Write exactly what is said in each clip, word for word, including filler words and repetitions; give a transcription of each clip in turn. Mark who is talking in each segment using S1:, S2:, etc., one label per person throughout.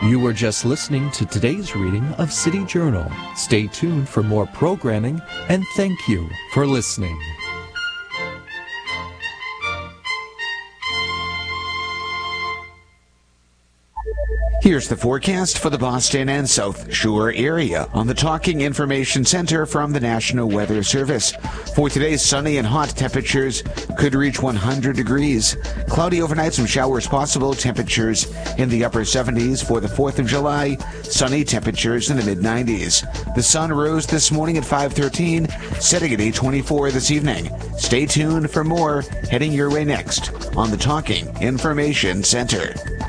S1: You were just listening to today's reading of City Journal. Stay tuned for more programming, and thank you for listening.
S2: Here's the forecast for the Boston and South Shore area on the Talking Information Center from the National Weather Service. For today's sunny and hot, temperatures could reach one hundred degrees. Cloudy overnight, some showers possible. Temperatures in the upper seventies for the fourth of July. Sunny, temperatures in the mid nineties. The sun rose this morning at five thirteen, setting at eight twenty-four this evening. Stay tuned for more heading your way next on the Talking Information Center.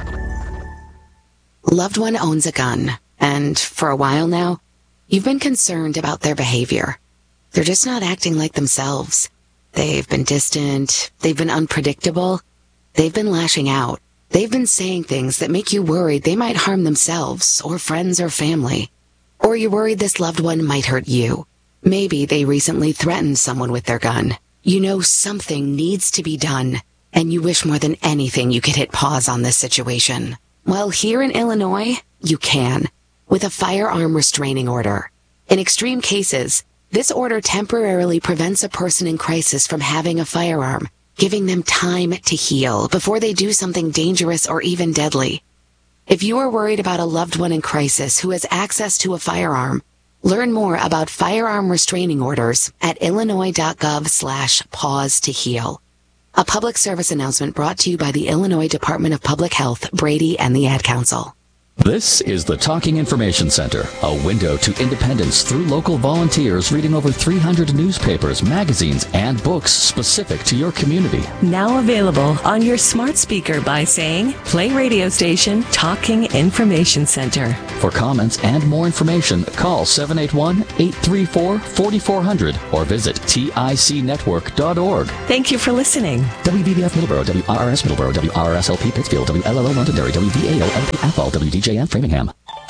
S3: Loved one owns a gun, and for a while now, you've been concerned about their behavior. They're just not acting like themselves. They've been distant, they've been unpredictable, they've been lashing out. They've been saying things that make you worried they might harm themselves, or friends or family. Or you're worried this loved one might hurt you. Maybe they recently threatened someone with their gun. You know something needs to be done, and you wish more than anything you could hit pause on this situation. Well, here in Illinois, you can, with a firearm restraining order. In extreme cases, this order temporarily prevents a person in crisis from having a firearm, giving them time to heal before they do something dangerous or even deadly. If you are worried about a loved one in crisis who has access to a firearm, learn more about firearm restraining orders at illinois.gov slash pause to heal. A public service announcement brought to you by the Illinois Department of Public Health, Brady, and the Ad Council.
S4: This is the Talking Information Center, a window to independence through local volunteers reading over three hundred newspapers, magazines, and books specific to your community.
S5: Now available on your smart speaker by saying, play radio station Talking Information Center.
S4: For comments and more information, call seven eight one, eight three four, four four zero zero or visit tic network dot org.
S5: Thank you for listening.
S4: W B B F Middleborough, W R R S Middleborough, W R R S L P Pittsfield, W L L O Londonderry, W V A O L P Athol, W D J M Framingham.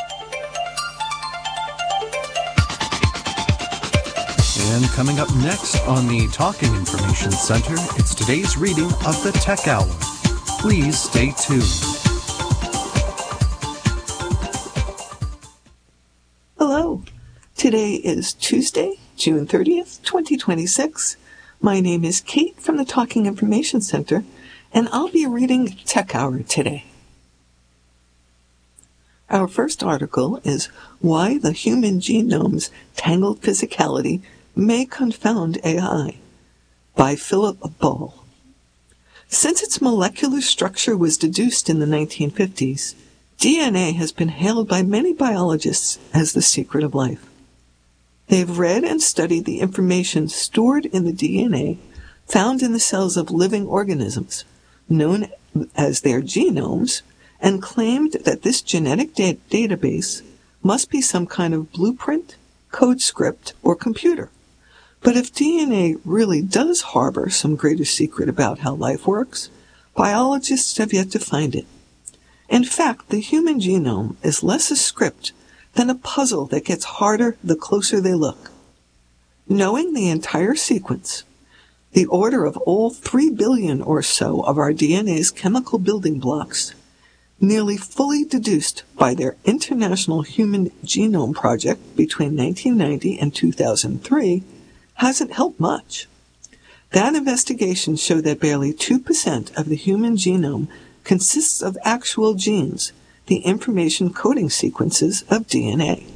S1: And coming up next on the Talking Information Center, it's today's reading of the Tech Hour. Please stay tuned.
S6: Hello. Today is Tuesday, June thirtieth, twenty twenty-six. My name is Kate from the Talking Information Center, and I'll be reading Tech Hour today. Our first article is Why the Human Genome's Tangled Physicality May Confound A I by Philip Ball. Since its molecular structure was deduced in the nineteen fifties, D N A has been hailed by many biologists as the secret of life. They've read and studied the information stored in the D N A found in the cells of living organisms, known as their genomes, and claimed that this genetic da- database must be some kind of blueprint, code script, or computer. But if D N A really does harbor some greater secret about how life works, biologists have yet to find it. In fact, the human genome is less a script than a puzzle that gets harder the closer they look. Knowing the entire sequence, the order of all three billion or so of our D N A's chemical building blocks, nearly fully deduced by their International Human Genome Project between nineteen ninety and two thousand three, hasn't helped much. That investigation showed that barely two percent of the human genome consists of actual genes, the information coding sequences of D N A.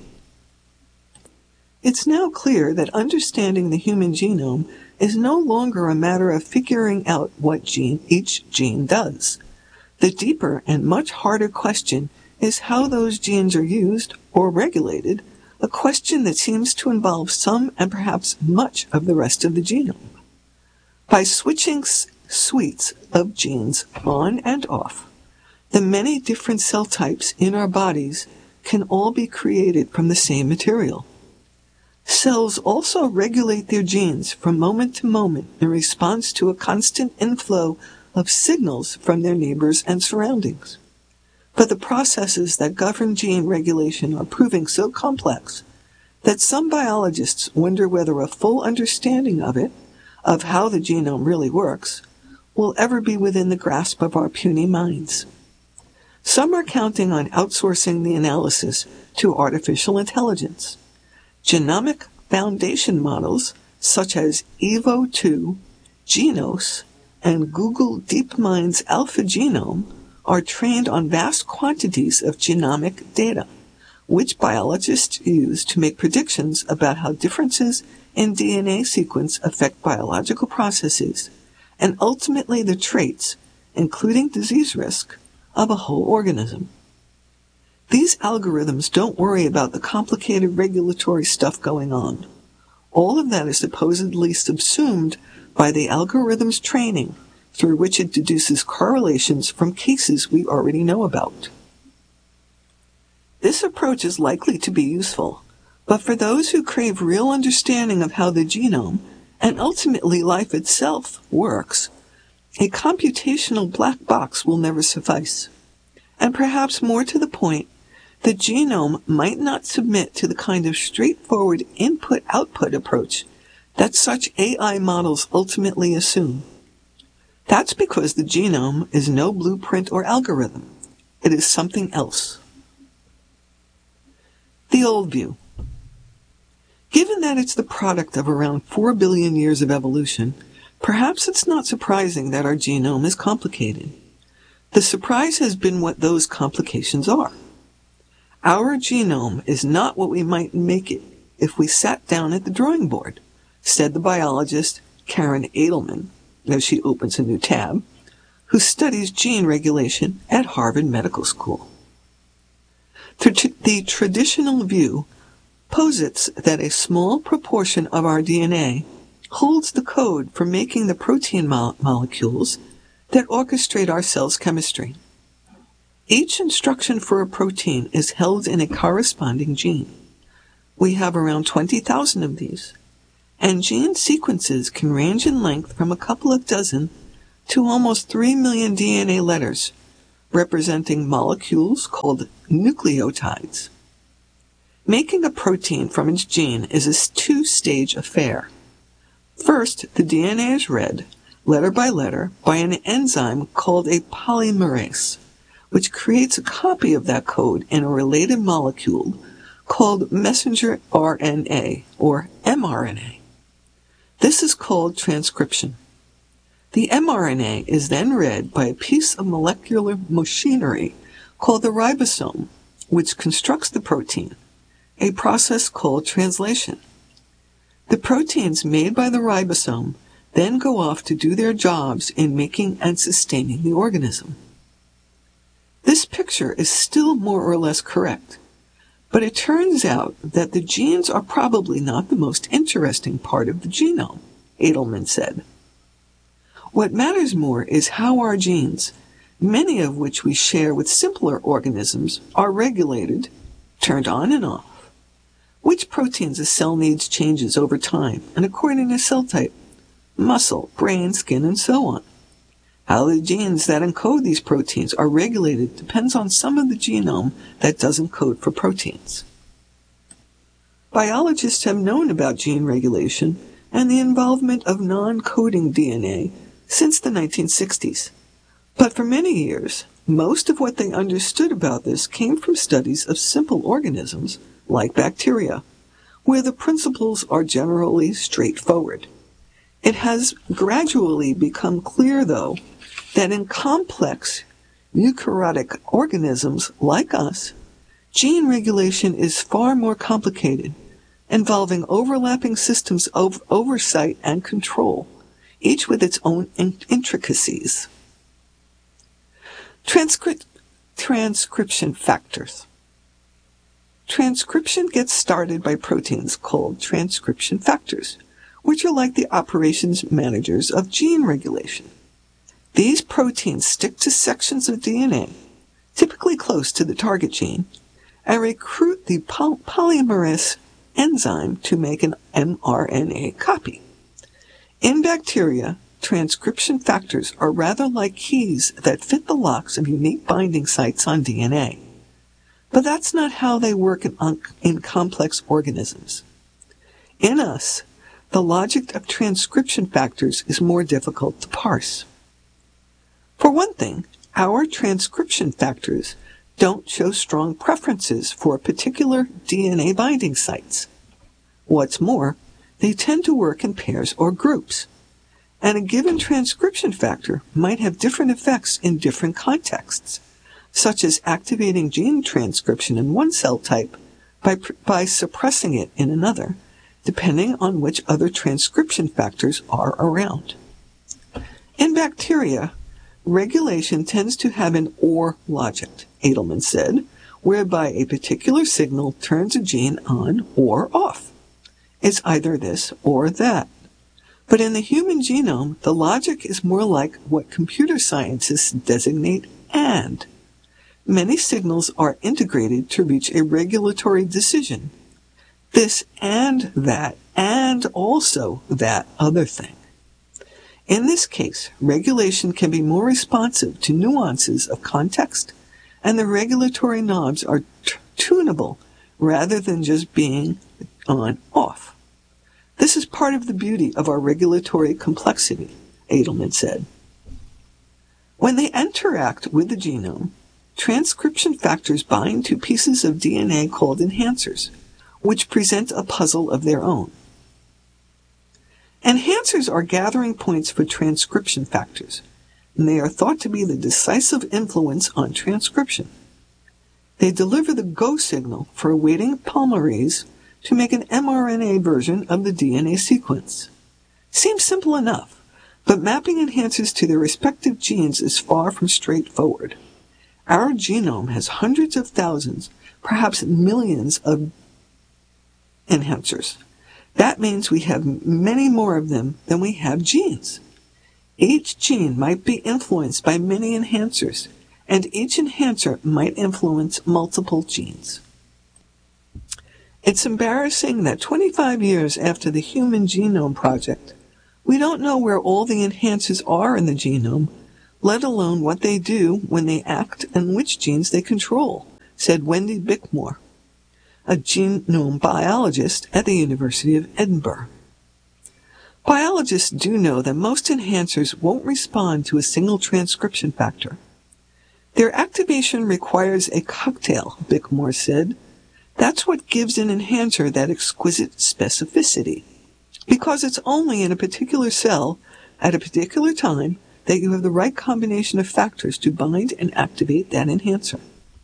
S6: It's now clear that understanding the human genome is no longer a matter of figuring out what gene each gene does. The deeper and much harder question is how those genes are used or regulated, a question that seems to involve some and perhaps much of the rest of the genome. By switching s- suites of genes on and off, the many different cell types in our bodies can all be created from the same material. Cells also regulate their genes from moment to moment in response to a constant inflow of signals from their neighbors and surroundings. But the processes that govern gene regulation are proving so complex that some biologists wonder whether a full understanding of it, of how the genome really works, will ever be within the grasp of our puny minds. Some are counting on outsourcing the analysis to artificial intelligence. Genomic foundation models such as Evo two, Genos, and Google DeepMind's AlphaGenome are trained on vast quantities of genomic data, which biologists use to make predictions about how differences in D N A sequence affect biological processes and ultimately the traits, including disease risk, of a whole organism. These algorithms don't worry about the complicated regulatory stuff going on. All of that is supposedly subsumed by the algorithm's training, through which it deduces correlations from cases we already know about. This approach is likely to be useful, but for those who crave real understanding of how the genome, and ultimately life itself, works, a computational black box will never suffice. And perhaps more to the point, the genome might not submit to the kind of straightforward input-output approach that such A I models ultimately assume. That's because the genome is no blueprint or algorithm. It is something else. The old view. Given that it's the product of around four billion years of evolution, perhaps it's not surprising that our genome is complicated. The surprise has been what those complications are. Our genome is not what we might make it if we sat down at the drawing board, said the biologist Karen Edelman, as she opens a new tab, who studies gene regulation at Harvard Medical School. The traditional view posits that a small proportion of our D N A holds the code for making the protein mo- molecules that orchestrate our cell's chemistry. Each instruction for a protein is held in a corresponding gene. We have around twenty thousand of these, and gene sequences can range in length from a couple of dozen to almost three million D N A letters, representing molecules called nucleotides. Making a protein from its gene is a two-stage affair. First, the D N A is read, letter by letter, by an enzyme called a polymerase, which creates a copy of that code in a related molecule called messenger R N A, or mRNA. This is called transcription. The mRNA is then read by a piece of molecular machinery called the ribosome, which constructs the protein, a process called translation. The proteins made by the ribosome then go off to do their jobs in making and sustaining the organism. This picture is still more or less correct, but it turns out that the genes are probably not the most interesting part of the genome, Edelman said. What matters more is how our genes, many of which we share with simpler organisms, are regulated, turned on and off. Which proteins a cell needs changes over time and according to cell type, muscle, brain, skin, and so on. How the genes that encode these proteins are regulated depends on some of the genome that doesn't code for proteins. Biologists have known about gene regulation and the involvement of non-coding D N A since the nineteen sixties. But for many years, most of what they understood about this came from studies of simple organisms like bacteria, where the principles are generally straightforward. It has gradually become clear, though, that in complex eukaryotic organisms like us, gene regulation is far more complicated, involving overlapping systems of oversight and control, each with its own in- intricacies. Transcri- transcription factors. Transcription gets started by proteins called transcription factors, which are like the operations managers of gene regulation. These proteins stick to sections of D N A, typically close to the target gene, and recruit the poly- polymerase enzyme to make an mRNA copy. In bacteria, transcription factors are rather like keys that fit the locks of unique binding sites on D N A. But that's not how they work in, in complex organisms. In us, the logic of transcription factors is more difficult to parse. For one thing, Our transcription factors don't show strong preferences for particular D N A binding sites. What's more, they tend to work in pairs or groups, and a given transcription factor might have different effects in different contexts, such as activating gene transcription in one cell type by, by suppressing it in another, depending on which other transcription factors are around. In bacteria, regulation tends to have an OR logic, Edelman said, whereby a particular signal turns a gene on or off. It's either this or that. But in the human genome, the logic is more like what computer scientists designate AND. Many signals are integrated to reach a regulatory decision. This and that, and also that other thing. In this case, regulation can be more responsive to nuances of context, and the regulatory knobs are t- tunable rather than just being on-off. This is part of the beauty of our regulatory complexity, Edelman said. When they interact with the genome, transcription factors bind to pieces of D N A called enhancers, which present a puzzle of their own. Enhancers are gathering points for transcription factors, and they are thought to be the decisive influence on transcription. They deliver the go signal for awaiting polymerase to make an mRNA version of the D N A sequence. Seems simple enough, but mapping enhancers to their respective genes is far from straightforward. Our genome has hundreds of thousands, perhaps millions of enhancers. That means we have many more of them than we have genes. Each gene might be influenced by many enhancers, and each enhancer might influence multiple genes. It's embarrassing that twenty-five years after the Human Genome Project, we don't know where all the enhancers are in the genome, let alone what they do when they act and which genes they control, said Wendy Bickmore, a genome biologist at the University of Edinburgh. Biologists do know that most enhancers won't respond to a single transcription factor. Their activation requires a cocktail, Bickmore said. That's what gives an enhancer that exquisite specificity, because it's only in a particular cell at a particular time that you have the right combination of factors to bind and activate that enhancer.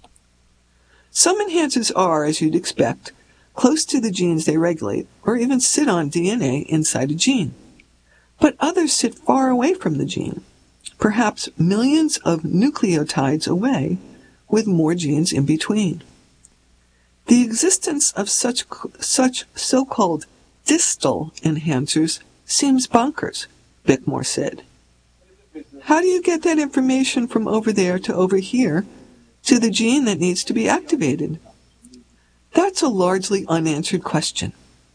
S6: Some enhancers are, as you'd expect, close to the genes they regulate, or even sit on D N A inside a gene. But others sit far away from the gene, perhaps millions of nucleotides away, with more genes in between. The existence of such such so-called distal enhancers seems bonkers, Bickmore said. How do you get that information from over there to over here to the gene that needs to be activated? That's a largely unanswered question.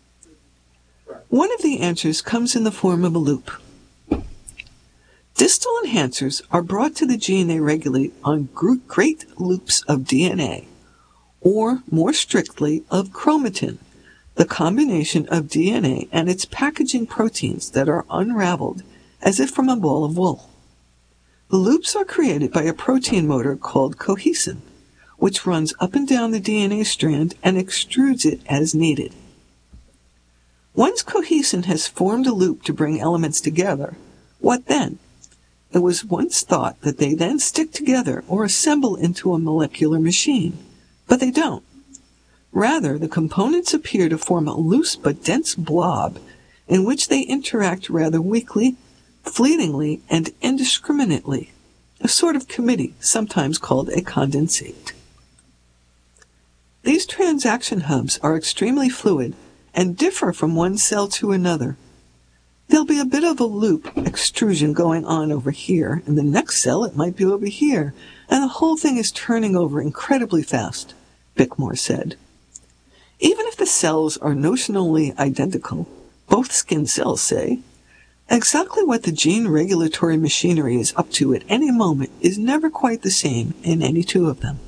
S6: One of the answers comes in the form of a loop. Distal enhancers are brought to the gene they regulate on great loops of D N A, or more strictly of chromatin, the combination of D N A and its packaging proteins that are unraveled as if from a ball of wool. The loops are created by a protein motor called cohesin, which runs up and down the D N A strand and extrudes it as needed. Once cohesin has formed a loop to bring elements together, what then? It was once thought that they then stick together or assemble into a molecular machine, but they don't. Rather, the components appear to form a loose but dense blob in which they interact rather weakly, fleetingly, and indiscriminately, a sort of committee, sometimes called a condensate. These transaction hubs are extremely fluid and differ from one cell to another. There'll be a bit of a loop extrusion going on over here. In the next cell, it might be over here, and the whole thing is turning over incredibly fast, Bickmore said. Even if the cells are notionally identical, both skin cells say, exactly what the gene regulatory machinery is up to at any moment is never quite the same in any two of them.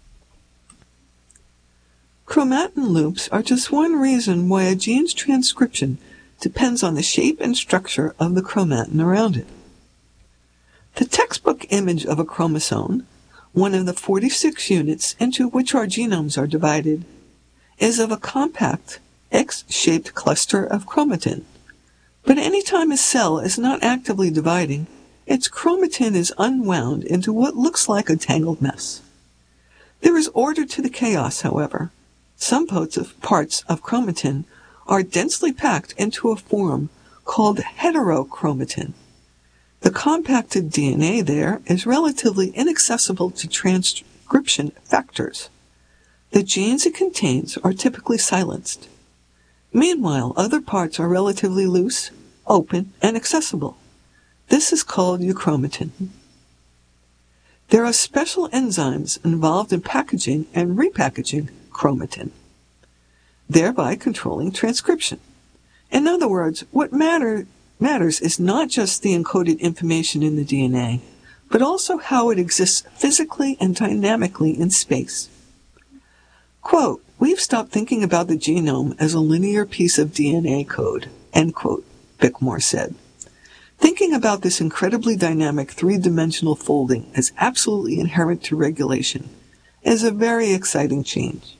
S6: Chromatin loops are just one reason why a gene's transcription depends on the shape and structure of the chromatin around it. The textbook image of a chromosome, one of the forty-six units into which our genomes are divided, is of a compact X-shaped cluster of chromatin. But any time a cell is not actively dividing, its chromatin is unwound into what looks like a tangled mess. There is order to the chaos, however. Some parts of, parts of chromatin are densely packed into a form called heterochromatin. The compacted D N A there is relatively inaccessible to transcription factors. The genes it contains are typically silenced. Meanwhile, other parts are relatively loose, open, and accessible. This is called euchromatin. There are special enzymes involved in packaging and repackaging chromatin, thereby controlling transcription. In other words, what matter, matters is not just the encoded information in the D N A, but also how it exists physically and dynamically in space. Quote, "We've stopped thinking about the genome as a linear piece of D N A code," end quote, Bickmore said. Thinking about this incredibly dynamic three-dimensional folding as absolutely inherent to regulation is a very exciting change.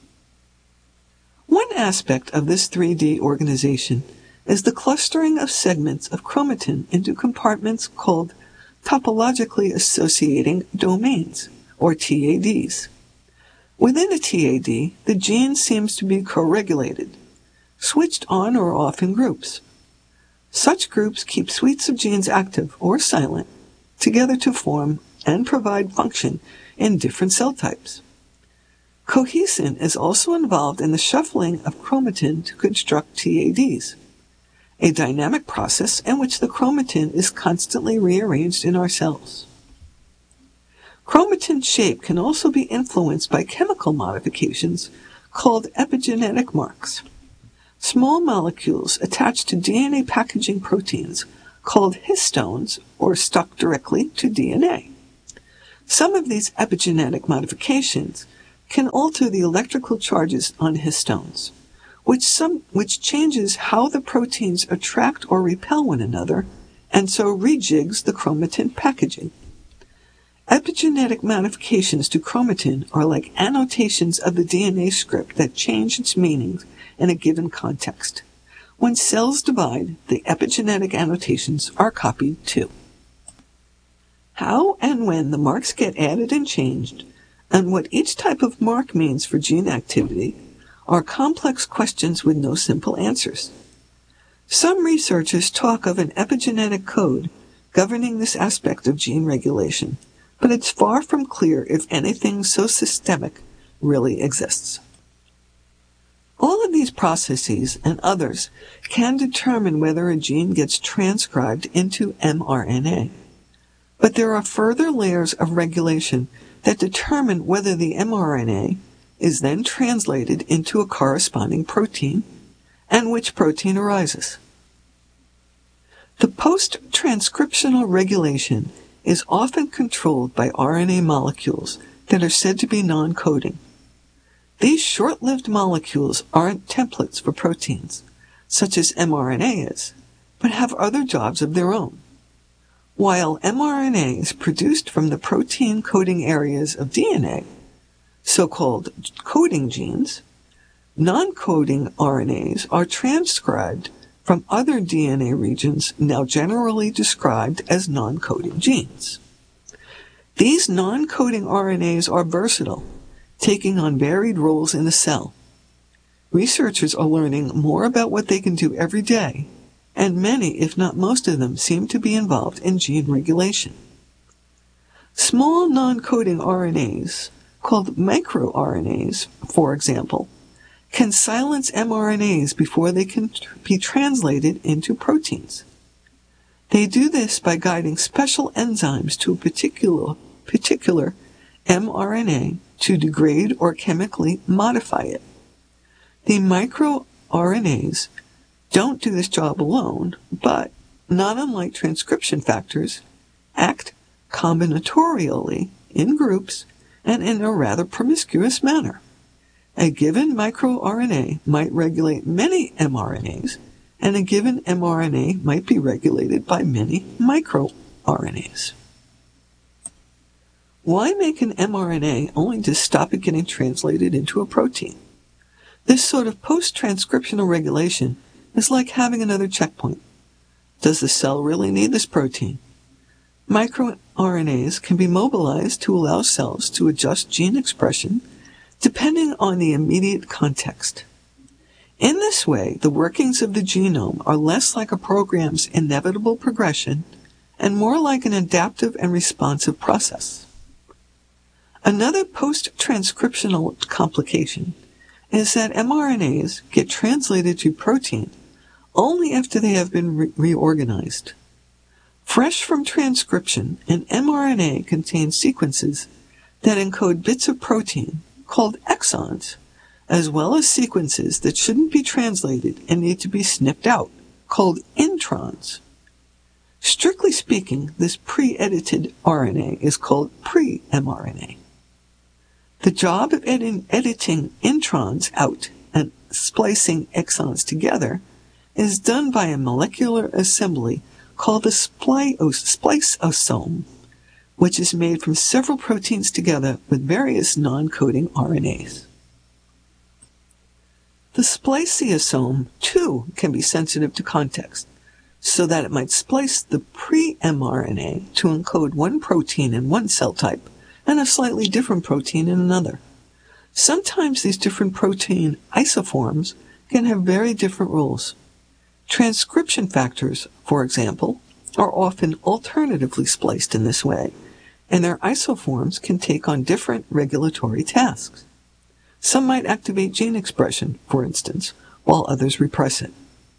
S6: One aspect of this three D organization is the clustering of segments of chromatin into compartments called topologically associating domains, or T A Ds. Within a T A D, the gene seems to be co-regulated, switched on or off in groups. Such groups keep suites of genes active or silent together to form and provide function in different cell types. Cohesin is also involved in the shuffling of chromatin to construct T A Ds, a dynamic process in which the chromatin is constantly rearranged in our cells. Chromatin shape can also be influenced by chemical modifications called epigenetic marks. Small molecules attached to D N A packaging proteins called histones or stuck directly to D N A. Some of these epigenetic modifications can alter the electrical charges on histones, which, some, which changes how the proteins attract or repel one another, and so rejigs the chromatin packaging. Epigenetic modifications to chromatin are like annotations of the D N A script that change its meanings in a given context. When cells divide, the epigenetic annotations are copied too. How and when the marks get added and changed, and what each type of mark means for gene activity, are complex questions with no simple answers. Some researchers talk of an epigenetic code governing this aspect of gene regulation, but it's far from clear if anything so systemic really exists. All of these processes and others can determine whether a gene gets transcribed into mRNA. But there are further layers of regulation that determine whether the mRNA is then translated into a corresponding protein and which protein arises. The post-transcriptional regulation is often controlled by R N A molecules that are said to be non-coding. These short-lived molecules aren't templates for proteins, such as mRNA is, but have other jobs of their own. While mRNA is produced from the protein coding areas of D N A, so-called coding genes, non-coding R N As are transcribed from other D N A regions now generally described as non-coding genes. These non-coding R N As are versatile, taking on varied roles in the cell. Researchers are learning more about what they can do every day, and many, if not most of them, seem to be involved in gene regulation. Small non-coding R N As, called microRNAs, for example, can silence mRNAs before they can be translated into proteins. They do this by guiding special enzymes to a particular, particular mRNA to degrade or chemically modify it. The microRNAs don't do this job alone, but, not unlike transcription factors, act combinatorially in groups and in a rather promiscuous manner. A given microRNA might regulate many mRNAs, and a given mRNA might be regulated by many microRNAs. Why make an mRNA only to stop it getting translated into a protein? This sort of post-transcriptional regulation is like having another checkpoint. Does the cell really need this protein? MicroRNAs can be mobilized to allow cells to adjust gene expression depending on the immediate context. In this way, the workings of the genome are less like a program's inevitable progression and more like an adaptive and responsive process. Another post-transcriptional complication is that mRNAs get translated to protein only after they have been re- reorganized. Fresh from transcription, an mRNA contains sequences that encode bits of protein called exons, as well as sequences that shouldn't be translated and need to be snipped out, called introns. Strictly speaking, this pre-edited R N A is called pre-mRNA. The job of edi- editing introns out and splicing exons together is done by a molecular assembly called the spliceosome, which is made from several proteins together with various non-coding R N As. The spliceosome, too, can be sensitive to context, so that it might splice the pre-mRNA to encode one protein in one cell type and a slightly different protein in another. Sometimes these different protein isoforms can have very different rules. Transcription factors, for example, are often alternatively spliced in this way, and their isoforms can take on different regulatory tasks. Some might activate gene expression, for instance, while others repress it.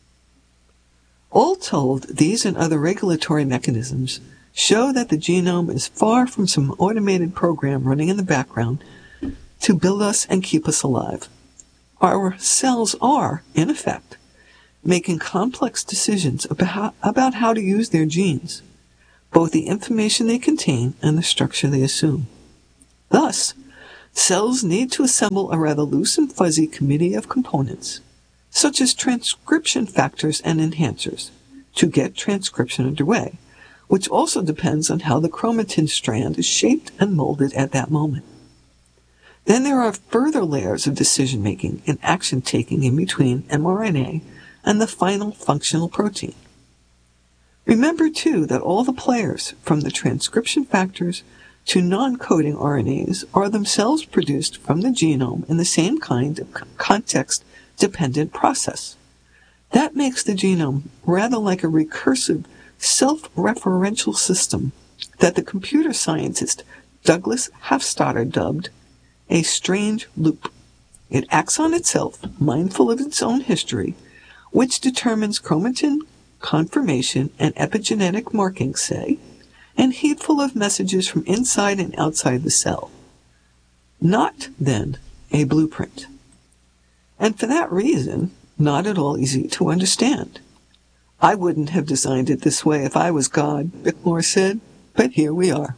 S6: All told, these and other regulatory mechanisms show that the genome is far from some automated program running in the background to build us and keep us alive. Our cells are, in effect, making complex decisions about how, about how to use their genes, both the information they contain and the structure they assume. Thus, cells need to assemble a rather loose and fuzzy committee of components, such as transcription factors and enhancers, to get transcription underway, which also depends on how the chromatin strand is shaped and molded at that moment. Then there are further layers of decision-making and action-taking in between mRNA and the final functional protein. Remember, too, that all the players, from the transcription factors to non-coding R N As, are themselves produced from the genome in the same kind of context-dependent process. That makes the genome rather like a recursive, self-referential system that the computer scientist Douglas Hofstadter dubbed a strange loop. It acts on itself, mindful of its own history, which determines chromatin conformation and epigenetic markings, say, and heedful of messages from inside and outside the cell. Not, then, a blueprint. And for that reason, not at all easy to understand. I wouldn't have designed it this way if I was God, Bickmore said, but here we are.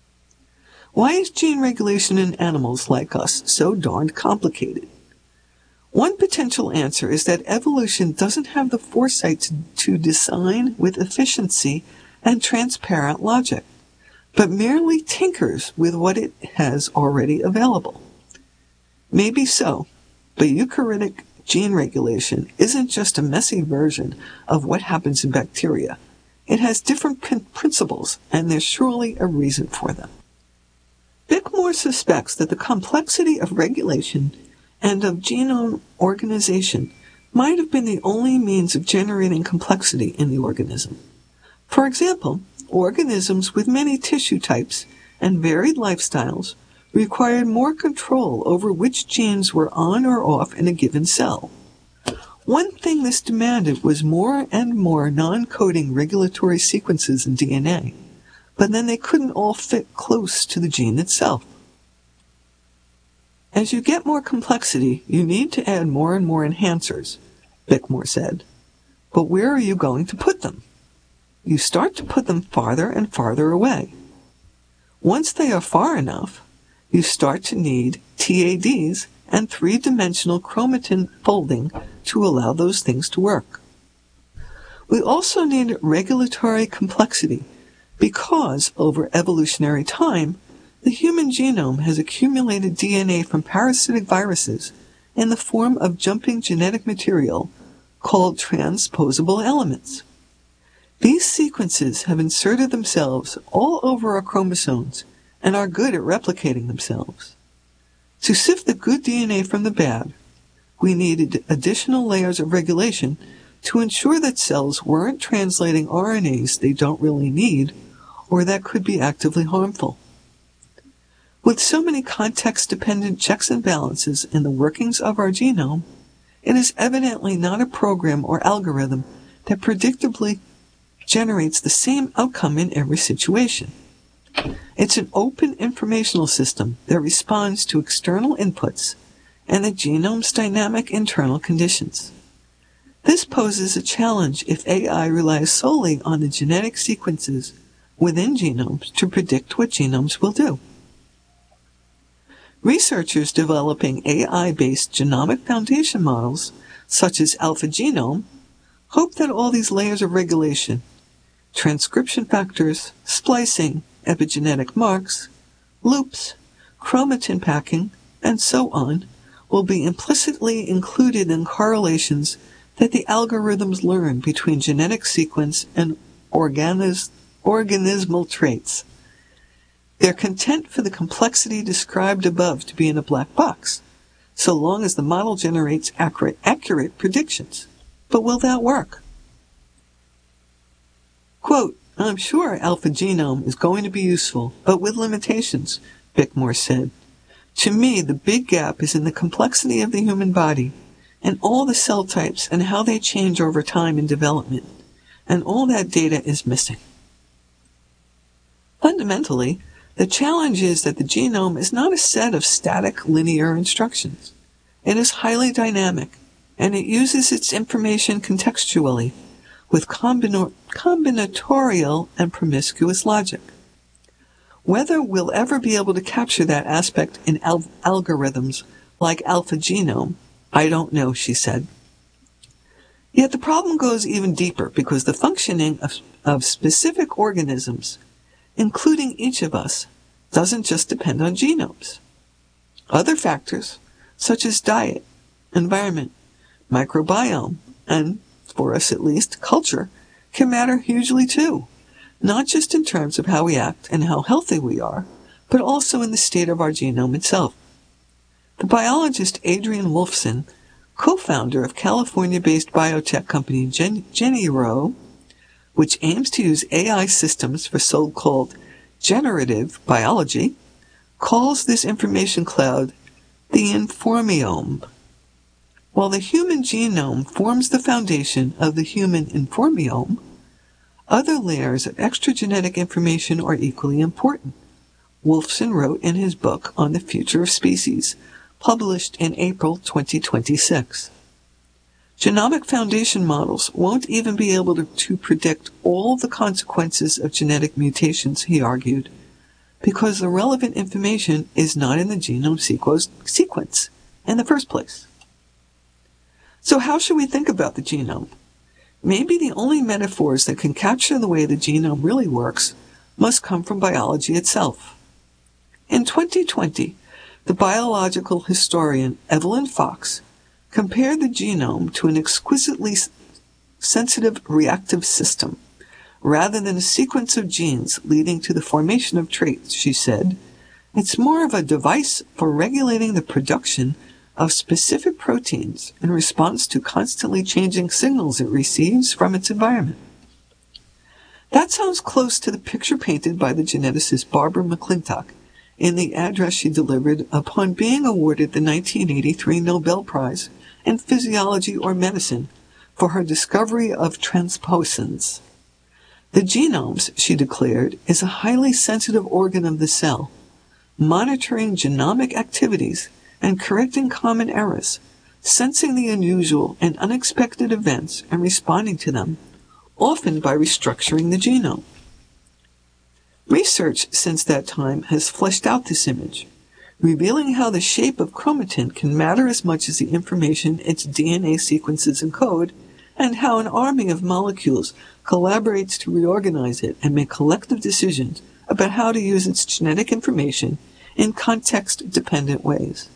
S6: Why is gene regulation in animals like us so darned complicated? One potential answer is that evolution doesn't have the foresight to, to design with efficiency and transparent logic, but merely tinkers with what it has already available. Maybe so, but eukaryotic gene regulation isn't just a messy version of what happens in bacteria. It has different prin- principles, and there's surely a reason for them. Bickmore suspects that the complexity of regulation and of genome organization might have been the only means of generating complexity in the organism. For example, organisms with many tissue types and varied lifestyles required more control over which genes were on or off in a given cell. One thing this demanded was more and more non-coding regulatory sequences in D N A, but then they couldn't all fit close to the gene itself. As you get more complexity, you need to add more and more enhancers, Bickmore said. But where are you going to put them? You start to put them farther and farther away. Once they are far enough, you start to need T A Ds and three-dimensional chromatin folding to allow those things to work. We also need regulatory complexity because, over evolutionary time, The human genome has accumulated D N A from parasitic viruses in the form of jumping genetic material called transposable elements. These sequences have inserted themselves all over our chromosomes and are good at replicating themselves. To sift the good D N A from the bad, we needed additional layers of regulation to ensure that cells weren't translating R N As they don't really need or that could be actively harmful. With so many context-dependent checks and balances in the workings of our genome, it is evidently not a program or algorithm that predictably generates the same outcome in every situation. It's an open informational system that responds to external inputs and the genome's dynamic internal conditions. This poses a challenge if A I relies solely on the genetic sequences within genomes to predict what genomes will do. Researchers developing A I-based genomic foundation models, such as AlphaGenome, hope that all these layers of regulation, transcription factors, splicing, epigenetic marks, loops, chromatin packing, and so on, will be implicitly included in correlations that the algorithms learn between genetic sequence and organis- organismal traits. They're content for the complexity described above to be in a black box, so long as the model generates accurate, accurate predictions. But will that work? Quote, I'm sure AlphaGenome is going to be useful, but with limitations, Bickmore said. To me, the big gap is in the complexity of the human body and all the cell types and how they change over time in development, and all that data is missing. Fundamentally, the challenge is that the genome is not a set of static linear instructions. It is highly dynamic, and it uses its information contextually with combina- combinatorial and promiscuous logic. Whether we'll ever be able to capture that aspect in al- algorithms like AlphaGenome, I don't know, she said. Yet the problem goes even deeper because the functioning of, of specific organisms, including each of us, doesn't just depend on genomes. Other factors, such as diet, environment, microbiome, and, for us at least, culture, can matter hugely too, not just in terms of how we act and how healthy we are, but also in the state of our genome itself. The biologist Adrian Wolfson, co-founder of California-based biotech company Gen- GennyRow, which aims to use A I systems for so-called generative biology, calls this information cloud the informiome. While the human genome forms the foundation of the human informiome, other layers of extragenetic information are equally important. Wolfson wrote in his book on the future of species, published in April twenty twenty-six. Genomic foundation models won't even be able to, to predict all the consequences of genetic mutations, he argued, because the relevant information is not in the genome sequence in the first place. So how should we think about the genome? Maybe the only metaphors that can capture the way the genome really works must come from biology itself. In twenty twenty, the biological historian Evelyn Fox compared the genome to an exquisitely sensitive reactive system, rather than a sequence of genes leading to the formation of traits, she said. It's more of a device for regulating the production of specific proteins in response to constantly changing signals it receives from its environment. That sounds close to the picture painted by the geneticist Barbara McClintock in the address she delivered upon being awarded the nineteen eighty-three Nobel Prize in Physiology or Medicine for her discovery of transposons. The genome, she declared, is a highly sensitive organ of the cell, monitoring genomic activities and correcting common errors, sensing the unusual and unexpected events and responding to them, often by restructuring the genome. Research since that time has fleshed out this image, revealing how the shape of chromatin can matter as much as the information its D N A sequences encode, and how an army of molecules collaborates to reorganize it and make collective decisions about how to use its genetic information in context-dependent ways.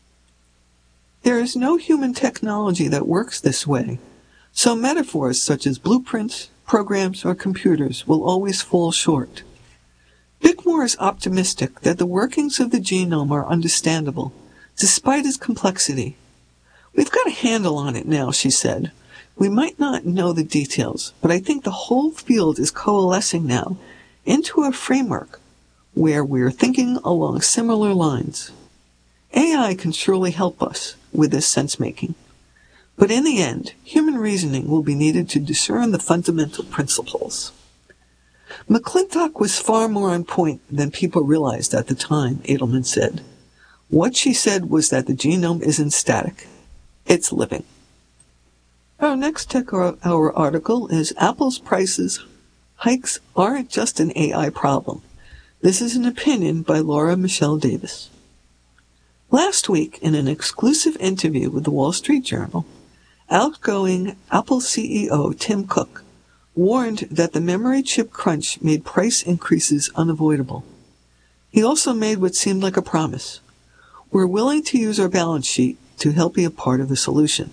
S6: There is no human technology that works this way, so metaphors such as blueprints, programs, or computers will always fall short. Bickmore is optimistic that the workings of the genome are understandable, despite its complexity. "We've got a handle on it now," she said. "We might not know the details, but I think the whole field is coalescing now into a framework where we're thinking along similar lines. A I can surely help us with this sense-making, but in the end, human reasoning will be needed to discern the fundamental principles." McClintock was far more on point than people realized at the time, Edelman said. What she said was that the genome isn't static. It's living. Our next Tech Hour article is Apple's prices hikes aren't just an A I problem. This is an opinion by Laura Michelle Davis. Last week, in an exclusive interview with the Wall Street Journal, outgoing Apple C E O Tim Cook warned that the memory chip crunch made price increases unavoidable. He also made what seemed like a promise. "We're willing to use our balance sheet to help be a part of the solution."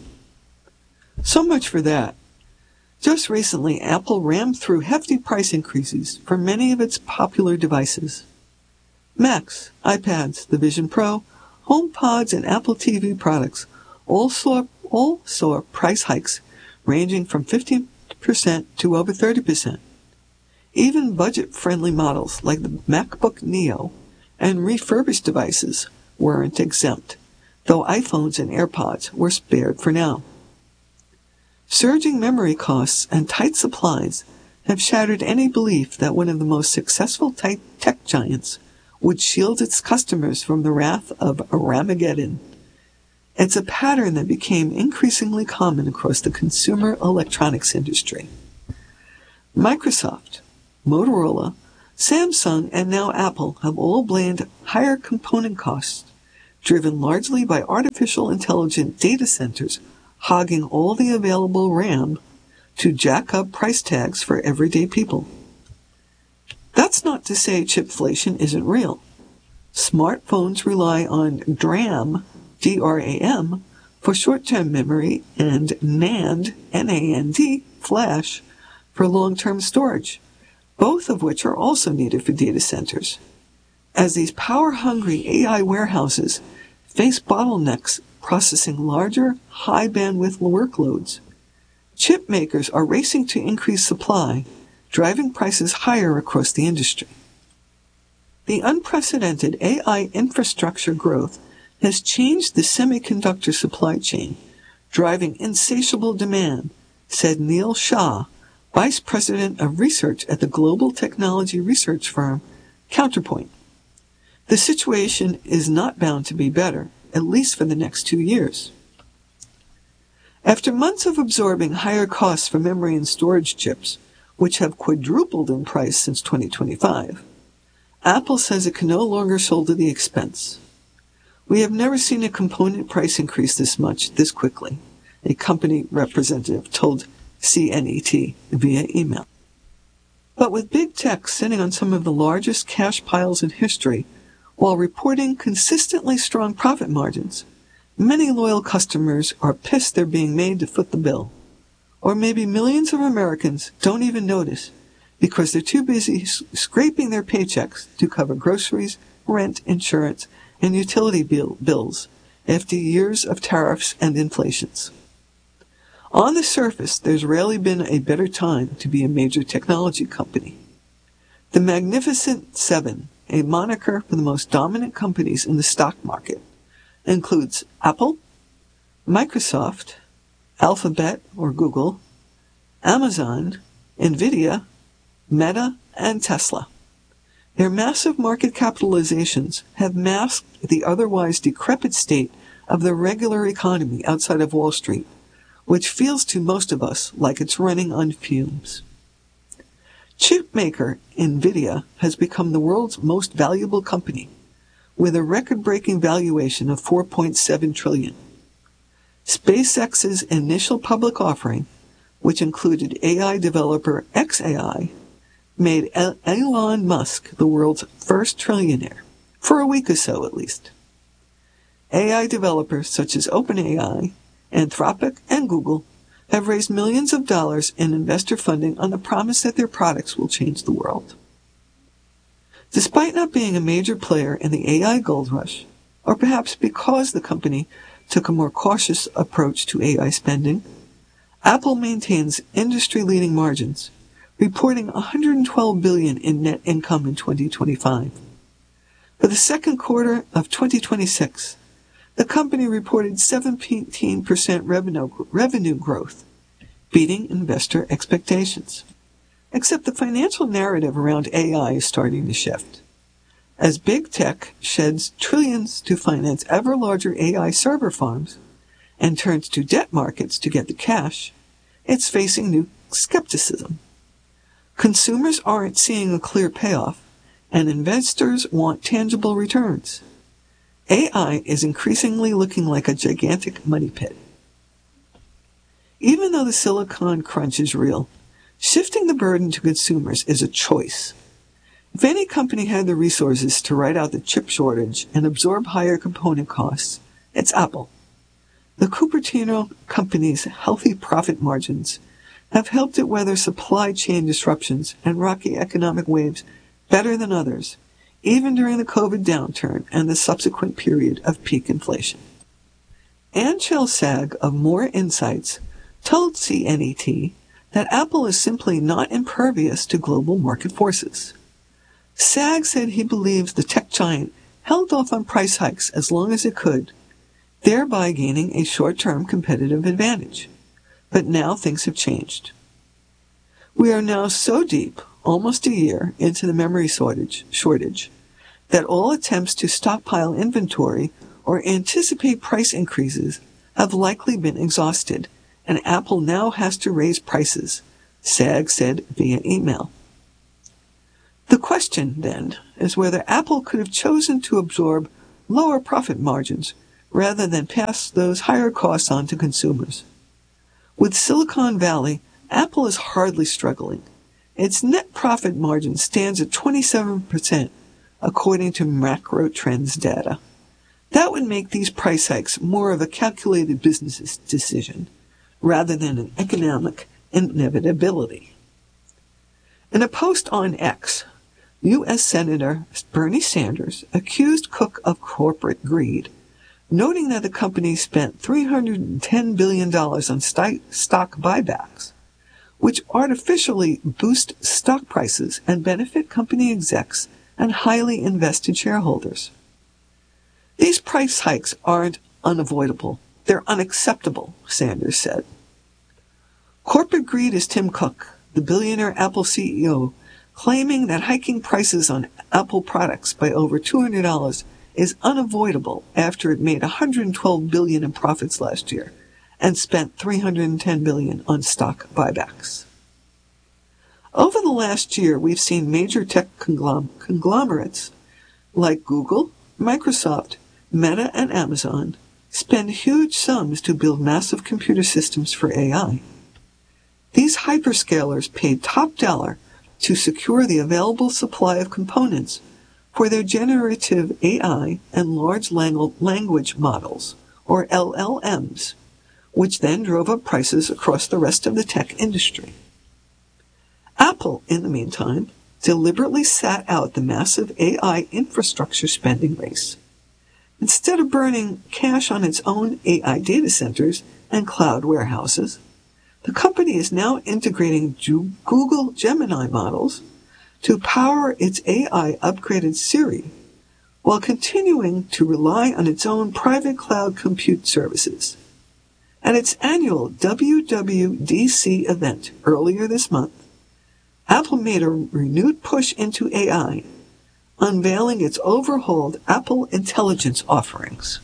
S6: So much for that. Just recently, Apple rammed through hefty price increases for many of its popular devices. Macs, iPads, the Vision Pro, HomePods, and Apple T V products all saw, all saw price hikes ranging from fifteen percent to over thirty percent. Even budget-friendly models like the MacBook Neo and refurbished devices weren't exempt, though iPhones and AirPods were spared for now. Surging memory costs and tight supplies have shattered any belief that one of the most successful tech giants would shield its customers from the wrath of Armageddon. It's a pattern that became increasingly common across the consumer electronics industry. Microsoft, Motorola, Samsung, and now Apple have all blamed higher component costs, driven largely by artificial intelligent data centers hogging all the available RAM to jack up price tags for everyday people. That's not to say chipflation isn't real. Smartphones rely on DRAM, D R A M, for short-term memory and NAND, N A N D, flash, for long-term storage, both of which are also needed for data centers. As these power-hungry A I warehouses face bottlenecks processing larger, high-bandwidth workloads, chip makers are racing to increase supply, driving prices higher across the industry. The unprecedented A I infrastructure growth has changed the semiconductor supply chain, driving insatiable demand, said Neil Shah, Vice President of Research at the global technology research firm Counterpoint. The situation is not bound to be better, at least for the next two years. After months of absorbing higher costs for memory and storage chips, which have quadrupled in price since twenty twenty-five, Apple says it can no longer shoulder the expense. "We have never seen a component price increase this much, this quickly," a company representative told C N E T via email. But with big tech sitting on some of the largest cash piles in history, while reporting consistently strong profit margins, many loyal customers are pissed they're being made to foot the bill. Or maybe millions of Americans don't even notice because they're too busy scraping their paychecks to cover groceries, rent, insurance, and utility bill bills after years of tariffs and inflations. On the surface, there's rarely been a better time to be a major technology company. The Magnificent Seven, a moniker for the most dominant companies in the stock market, includes Apple, Microsoft, Alphabet or Google, Amazon, Nvidia, Meta, and Tesla. Their massive market capitalizations have masked the otherwise decrepit state of the regular economy outside of Wall Street, which feels to most of us like it's running on fumes. Chip maker Nvidia has become the world's most valuable company, with a record-breaking valuation of four point seven trillion dollars. SpaceX's initial public offering, which included A I developer X A I, made Elon Musk the world's first trillionaire, for a week or so at least. A I developers such as OpenAI, Anthropic, and Google have raised millions of dollars in investor funding on the promise that their products will change the world. Despite not being a major player in the A I gold rush, or perhaps because the company took a more cautious approach to A I spending, Apple maintains industry-leading margins, reporting one hundred twelve billion dollars in net income in twenty twenty-five. For the second quarter of twenty twenty-six, the company reported seventeen percent revenue, revenue growth, beating investor expectations. Except the financial narrative around A I is starting to shift. As big tech sheds trillions to finance ever larger A I server farms and turns to debt markets to get the cash, it's facing new skepticism. Consumers aren't seeing a clear payoff, and investors want tangible returns. A I is increasingly looking like a gigantic money pit. Even though the silicon crunch is real, shifting the burden to consumers is a choice. If any company had the resources to ride out the chip shortage and absorb higher component costs, it's Apple. The Cupertino company's healthy profit margins have helped it weather supply chain disruptions and rocky economic waves better than others, even during the COVID downturn and the subsequent period of peak inflation. Ann Chelsag of More Insights told C N E T that Apple is simply not impervious to global market forces. Sag said he believes the tech giant held off on price hikes as long as it could, thereby gaining a short-term competitive advantage. But now things have changed. We are now so deep, almost a year into the memory shortage, shortage, that all attempts to stockpile inventory or anticipate price increases have likely been exhausted, and Apple now has to raise prices, Sag said via email. The question, then, is whether Apple could have chosen to absorb lower profit margins rather than pass those higher costs on to consumers. With Silicon Valley, Apple is hardly struggling. Its net profit margin stands at twenty-seven percent, according to Macro Trends data. That would make these price hikes more of a calculated business decision, rather than an economic inevitability. In a post on X, U S Senator Bernie Sanders accused Cook of corporate greed, noting that the company spent three hundred ten billion dollars on st- stock buybacks, which artificially boost stock prices and benefit company execs and highly invested shareholders. These price hikes aren't unavoidable. They're unacceptable, Sanders said. Corporate greed is Tim Cook, the billionaire Apple C E O, claiming that hiking prices on Apple products by over two hundred dollars is unavoidable after it made one hundred twelve billion dollars in profits last year and spent three hundred ten billion dollars on stock buybacks. Over the last year, we've seen major tech conglom- conglomerates like Google, Microsoft, Meta, and Amazon spend huge sums to build massive computer systems for A I. These hyperscalers paid top dollar to secure the available supply of components for their generative A I and large lang- language models, or L L Ms, which then drove up prices across the rest of the tech industry. Apple, in the meantime, deliberately sat out the massive A I infrastructure spending race. Instead of burning cash on its own A I data centers and cloud warehouses, the company is now integrating Google Gemini models to power its A I upgraded Siri, while continuing to rely on its own private cloud compute services. At its annual W W D C event earlier this month, Apple made a renewed push into A I, unveiling its overhauled Apple Intelligence offerings.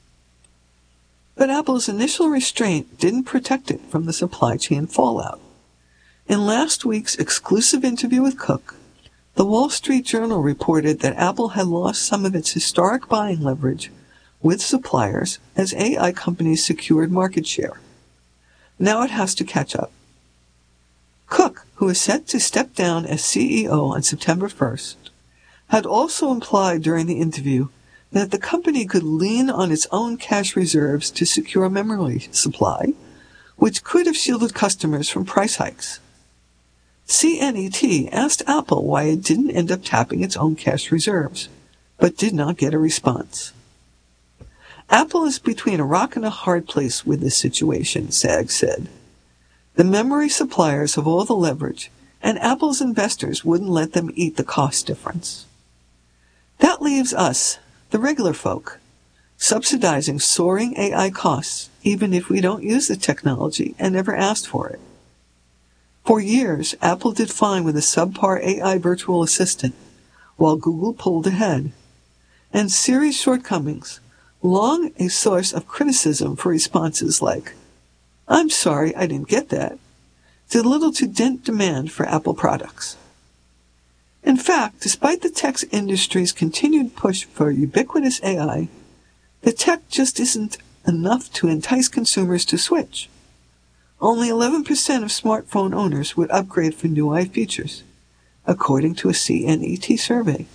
S6: But Apple's initial restraint didn't protect it from the supply chain fallout. In last week's exclusive interview with Cook, the Wall Street Journal reported that Apple had lost some of its historic buying leverage with suppliers as A I companies secured market share. Now it has to catch up. Cook, who who is set to step down as C E O on September first, had also implied during the interview that the company could lean on its own cash reserves to secure memory supply, which could have shielded customers from price hikes. C N E T asked Apple why it didn't end up tapping its own cash reserves, but did not get a response. Apple is between a rock and a hard place with this situation, S A G said. The memory suppliers have all the leverage, and Apple's investors wouldn't let them eat the cost difference. That leaves us, the regular folk, subsidizing soaring A I costs, even if we don't use the technology and never asked for it. For years, Apple did fine with a subpar A I virtual assistant, while Google pulled ahead. And Siri's shortcomings, long a source of criticism for responses like, "I'm sorry, I didn't get that," did little to dent demand for Apple products. In fact, despite the tech industry's continued push for ubiquitous A I, the tech just isn't enough to entice consumers to switch. Only eleven percent of smartphone owners would upgrade for new A I features, according to a C N E T survey.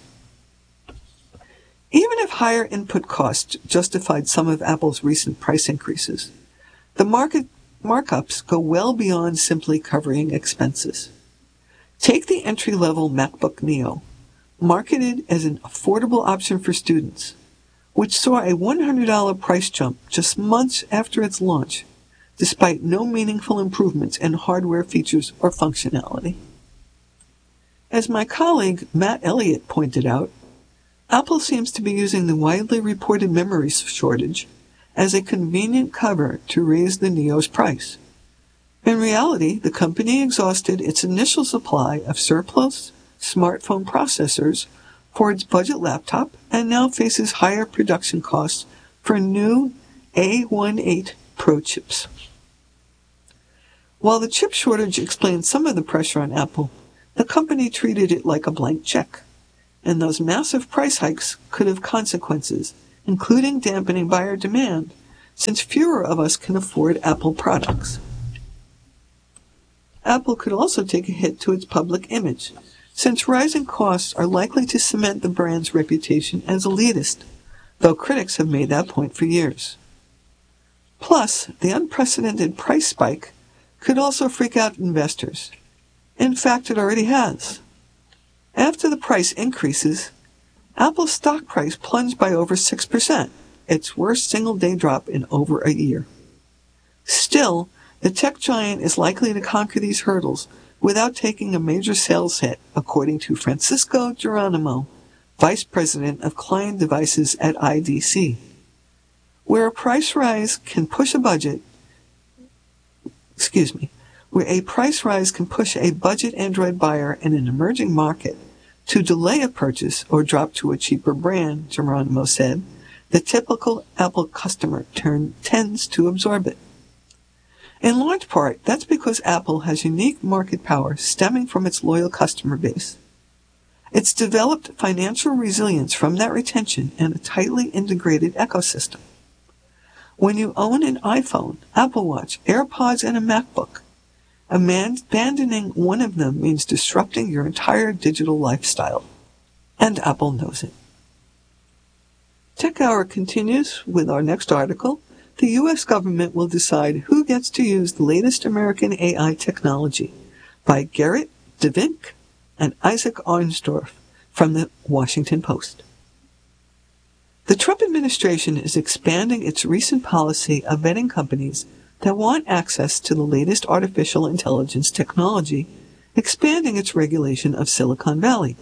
S6: Even if higher input costs justified some of Apple's recent price increases, the market markups go well beyond simply covering expenses. Take the entry-level MacBook Neo, marketed as an affordable option for students, which saw a one hundred dollars price jump just months after its launch, despite no meaningful improvements in hardware features or functionality. As my colleague Matt Elliott pointed out, Apple seems to be using the widely reported memory shortage as a convenient cover to raise the Neo's price. In reality, the company exhausted its initial supply of surplus smartphone processors for its budget laptop and now faces higher production costs for new A eighteen Pro chips. While the chip shortage explains some of the pressure on Apple, the company treated it like a blank check, and those massive price hikes could have consequences, including dampening buyer demand, since fewer of us can afford Apple products. Apple could also take a hit to its public image, since rising costs are likely to cement the brand's reputation as elitist, though critics have made that point for years. Plus, the unprecedented price spike could also freak out investors. In fact, it already has. After the price increases, Apple's stock price plunged by over six percent, its worst single-day drop in over a year. Still, the tech giant is likely to conquer these hurdles without taking a major sales hit, according to Francisco Geronimo, Vice President of Client Devices at I D C. Where a price rise can push a budget, excuse me, where a price rise can push a budget Android buyer in an emerging market to delay a purchase or drop to a cheaper brand, Geronimo said, the typical Apple customer turn, tends to absorb it. In large part, that's because Apple has unique market power stemming from its loyal customer base. It's developed financial resilience from that retention and a tightly integrated ecosystem. When you own an iPhone, Apple Watch, AirPods, and a MacBook, abandoning one of them means disrupting your entire digital lifestyle. And Apple knows it. Tech Hour continues with our next article. The U S government will decide who gets to use the latest American A I technology, by Gerrit de Vink and Isaac Arnsdorf from the Washington Post. The Trump administration is expanding its recent policy of vetting companies that want access to the latest artificial intelligence technology, expanding its regulation of Silicon Valley.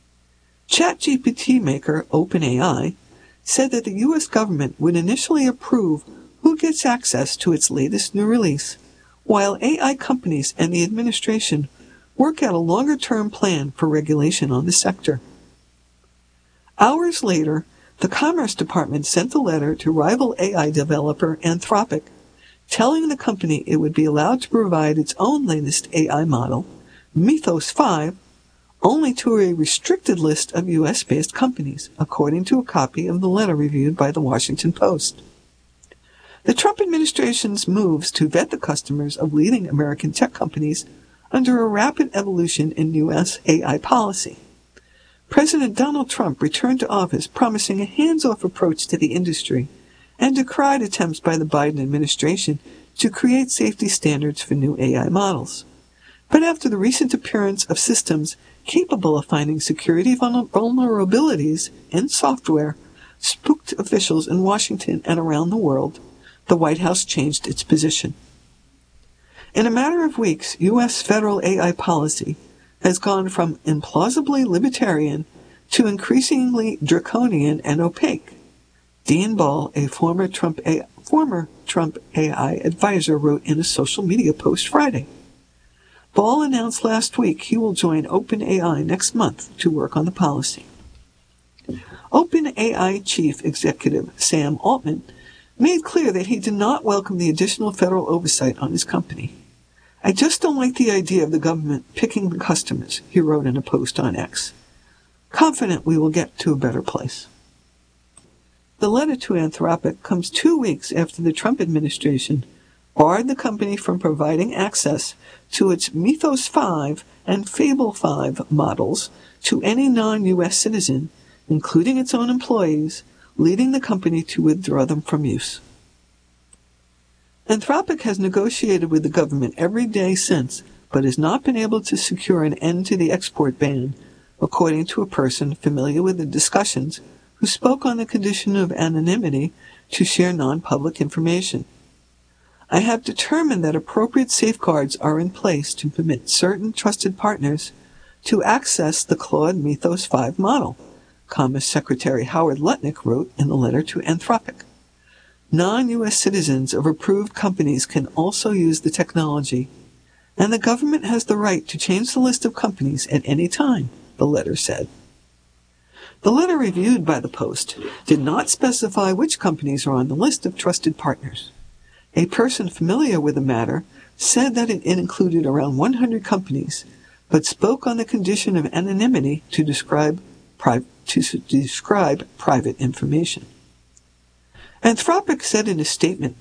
S6: ChatGPT maker OpenAI said that the U S government would initially approve who gets access to its latest new release, while A I companies and the administration work out a longer-term plan for regulation on the sector. Hours later, the Commerce Department sent a letter to rival A I developer Anthropic, telling the company it would be allowed to provide its own latest A I model, Mythos five, only to a restricted list of U S-based companies, according to a copy of the letter reviewed by the Washington Post. The Trump administration's moves to vet the customers of leading American tech companies under a rapid evolution in U S A I policy. President Donald Trump returned to office promising a hands-off approach to the industry and decried attempts by the Biden administration to create safety standards for new A I models. But after the recent appearance of systems capable of finding security vulnerabilities in software spooked officials in Washington and around the world, the White House changed its position. In a matter of weeks, U S federal A I policy has gone from implausibly libertarian to increasingly draconian and opaque. Dean Ball, a former Trump A I, former Trump A I advisor, wrote in a social media post Friday. Ball announced last week he will join OpenAI next month to work on the policy. OpenAI chief executive Sam Altman made clear that he did not welcome the additional federal oversight on his company. I just don't like the idea of the government picking the customers, he wrote in a post on X. Confident we will get to a better place. The letter to Anthropic comes two weeks after the Trump administration barred the company from providing access to its Mythos five and Fable five models to any non-U S citizen, including its own employees, leading the company to withdraw them from use. Anthropic has negotiated with the government every day since, but has not been able to secure an end to the export ban, according to a person familiar with the discussions who spoke on the condition of anonymity to share non-public information. I have determined that appropriate safeguards are in place to permit certain trusted partners to access the Claude Mythos five model, Commerce Secretary Howard Lutnick wrote in the letter to Anthropic. Non-U S citizens of approved companies can also use the technology, and the government has the right to change the list of companies at any time, the letter said. The letter reviewed by the Post did not specify which companies are on the list of trusted partners. A person familiar with the matter said that it included around one hundred companies, but spoke on the condition of anonymity to describe, pri- to describe private information. Anthropic said in a statement